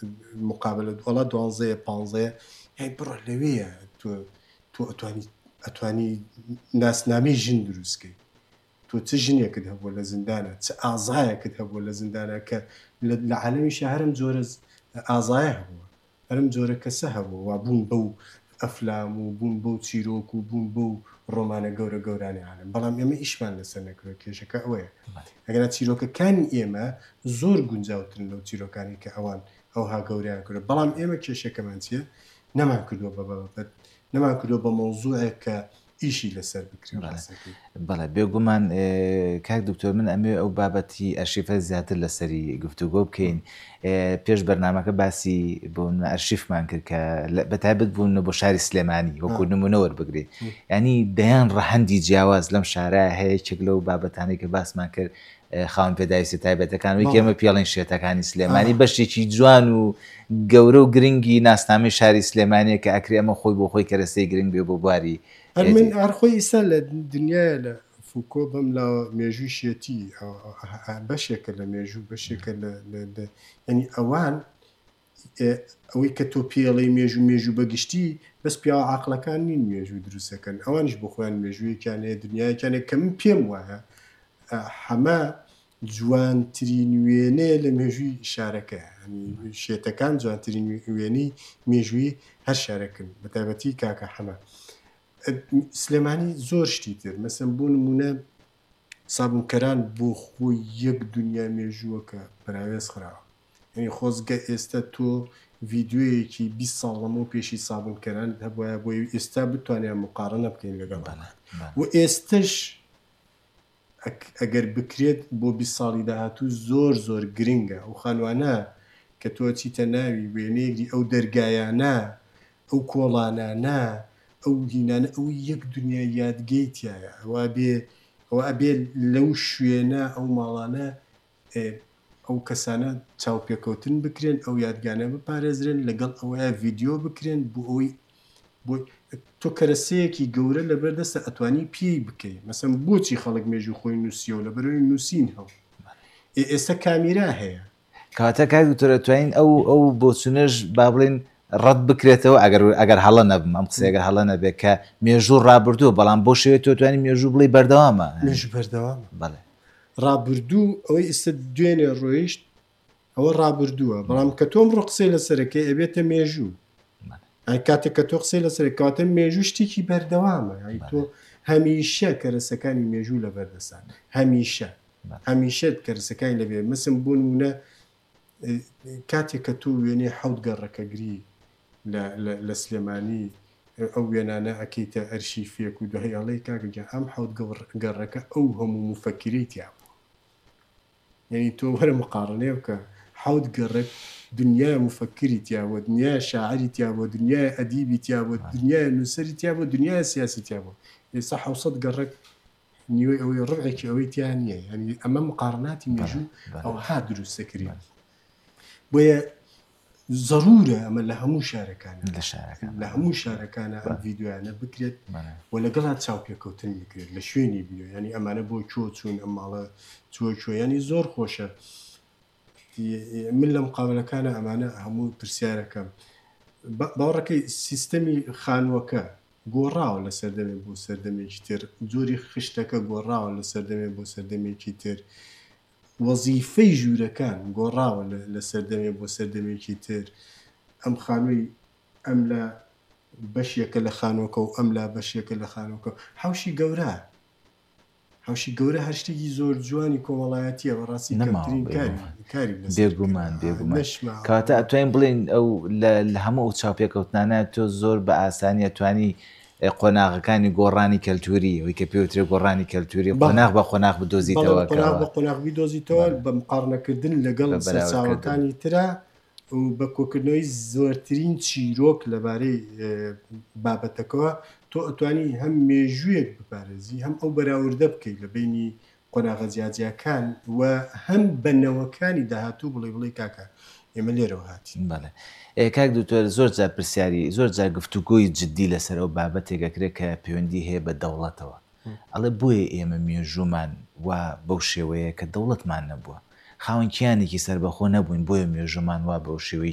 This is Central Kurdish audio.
مقابلە وڵا 12 یان بڕە لەوەیە تۆ ئەتوانی ناسنامەی ژن دروستکەی تۆ چ ژنێکت هەبووە لە زیندانە چ ئازایەکت هەبووە لە زیندانە کە لە عالەمیشە هەرم جۆرە ئازایە هەبووە هەرم جۆرە کەسە هەبووە وا بوون بەو ئەفلام و بوون بەو چیرۆک و بوون بەو ڕۆمانە گەورە گەورانی عالەم بەڵام ئێمە ئیشمان لەسەر نەکرێت کێشەکە ئەوەیە ئەگەر چیرۆکەکانی ئێمە زۆر گونجاوترن لەو چیرۆکانی کە ئەوان ئەوها گەوریان کرد بەڵام ئێمە کێشەکەمان چیە نەمان کردووە بە بابەت نەمان کردووە بە مۆزوعێک کە ئیشی لەسەر بکرێن بەڵێ بێگومان کاک دکتۆر من ئەمێ ئەو بابەتی ئەرشیفە زیاتر لەسەری گفتوگۆ بکەین پێش بەرنامەکە باسی بۆ ئەرشیفمان کرد کە بەتایبەت بوون بۆ شاری سلێمانی وەکو نمونە وەربگرێت ینی دەیان ڕەهەندی جیاواز لەم شارە هەیە چێک لەو بابەتانەی کە باسمان کرد خاوەن پێداویستی تایبەتەکان وەی ئێمە پیاڵین شێتەکانی سلێمانی بەشێکی جوان و گەورە و گرنگی ناسنامەی شاری سلێمانیە کە ئەکرێ ئەمە خۆی بۆ خۆی کەرەستەی گرنگ بێ بۆ بواری من هەرخۆی ئیسا لە دنیاە لە فوکۆ بەم لە مێژووی شێتی بەشێکە لە مێژوو بەشێکە ینی ئەوان ئەوەی کە تۆ پێڵەی مێژوو بەگشتی بەس پیاوە عاقلەکان نین مێژوو دروستەکەن ئەوانش بۆ خۆیان مێژوویەکانەیە دنیایەکانێ کە من پێم وایە هەمە جوانترین وێنەیە لە مێژووی شارەکە شێتەکان جوانترین وێنەی مێژووی هەر شارەکەن بەتایبەتی کاکە حەمە سلێمانی زۆر شتی تر مەسەن بۆ نمونە سابونکەران بۆ خۆی یەک دنیا مێژووەکە بەراوێز خراوە ینی خۆزگە ئێستا تۆ ڤیددیوەیەکی 20 ساڵ لەمەوە پێشی سابونکەران هەبواە بۆی ئێستا بتوانێت مقارنە بکەین لەگەڵ و ئێستش ئەگەر بکرێت بۆ 20 ساڵی داهاتوو زۆر گرنگە ئەو خانوانە کە تۆ چیتە ناوی وێنەیەکی ئەو دەرگایانە ئەو کۆڵانانە ئەو هینانە ئەو یەک دنیای یادگەیتیایە ئەوە ئەبێ لەو شوێنە ئەو ماڵانە ئەو کەسانە چاوپێکەوتن بکرێن ئەو یادگانە بپارێزرێن لەگەڵ ئەوەیە ڤیددیۆ بکرێن بۆ ئەوەی بۆ تۆ کەرەسەیەکی گەورە لەبەردەستە ئەتوانی پێی بکەیت مەسەن بۆچی خەڵک مێژوو خۆی نووسیەوە لەبەرەوەی نووسین هەو ئێستا کامیرا هەیە کاتە کاک دکتۆر ئەتوانین ئەو بۆچونەش با بڵێن ڕەت بکرێتەوە ئەگەر هەڵە نەبم ئەم قسە ئەگەر هەڵە نەبێت کە مێژوو ڕابردووە بەڵام بۆ شێوێت تۆ توانین مێژوو بڵێ بەردەوامە مێژوو بەردەوامە بەڵێ ڕابردوو ئەوەی ئێستا دوێنێ ڕۆیشت ئەوە ڕابردووە بەڵام کە تۆم ڕۆ قسەی لەسەرەکەی ئەبێتە مێژوو کاتێک کە تۆ قسەی لەسەر کاتە مێژوو شتێکی بەردەوامە تۆ هەمیشە کەرەسەکانی مێژوو لە بەردەسان هەمیشە کەرەسەکانی لەبێ مەسم بوون وونە کاتێک کە تۆ وێنێ حەوت گەڕەکە گری لە سلێمانی ئەو وێنانە ئەکەیتە ئەرشیفێک و دوای ئەڵەی کاکەگە ئەم حەوت گەڕەکە ئەو هەموو مفەکرەی تیا بوو یعنی تۆ وەرە مقارنێ بکە حەوت گەڕێک دنیای مفەکری تیاوە دنیای شاعری تیاوە دنیای ئەدیبی تیاوە دنیای نووسەری تیاوە دنیای سیاسی تیاوە ئێستا 700 گەڕێک نیوەی ئەوەی ڕبعێکی ئەوەی تیان نییە ینی ئەمە مقارناتی مێژوو ئەوها دروستەکرێ بۆیە ضرورە ئەمە لە هەموو شارەکانە لە هەموو شارەکانە ئەم ڤیددیویانە بکرێت و لەگەڵا چاوپێکەوتن بکرێت لە شوێنی بیدۆ ینی ئەمانە بۆ چۆچوون ئەم ماڵە چۆ ینی زۆر خۆشە من لە مقابلەکانە ئەمانە هەموو پرسیارەکەم باوەڕەکەی سیستەمی خانووەکە گۆڕاوە لە سەردەمێ بۆ سەردەمێکی تر جۆری خشتەکە گۆڕاوە لە سەردەمێ بۆ سەردەمێکی تر وەزیفەی ژوورەکان گۆڕاوە لە سەردەمێ بۆ سەردەمێکی تر ئەم خانووی ئەم لە بەشێکە لە خانووەکە و ئەم لا بەشێکە لە خانووەکە حوشی گەورە هەر شتێکی زۆر جوانی کۆمەڵایەتیە بەڕاستی کەمترین کاری بێگومان کاتە ئەتوانین بڵێن ئەو لە هەموو ئەو چاوپێکەوتنانە تۆ زۆر بە ئاسانی ئەتوانی قۆناغەکانی گۆڕانی کەلتوری ئەوەی کە پێوترێ گۆڕانی کەلتوری قۆناغ بە قۆناغ بدۆزیتەوە بە قۆناغ بدۆزیتەوە بە مقارنەکردن لەگەڵ سەرچاوەکانی ترە و بە کۆکردنەوەی زۆرترین چیرۆک لەبارەی بابەتەکەوە تۆ ئەتوانی هەم مێژوویەک بپارێزی هەم ئەو بەراوردە بکەیت لە بینی قۆناغە جیاجیاکان و هەم بەنەوەکانی داهاتوو بڵێ کاکە ئێمە لێرەوە هاتین بەڵێ کاک دکتۆر زۆر جار پرسیاری زۆر جار گفتوگۆی جددی لەسەر ئەو بابەتێکەکرێت کە پەیوەندی هەیە بە دەوڵەتەوە ئەڵێ بۆیە ئێمە مێژوومان وا بەو شێوەیە کە دەوڵەتمان نەبووە خاوەن کیانێکی سەربەخۆ نەبووین بۆیە مێژوومان وا بەو شێوەی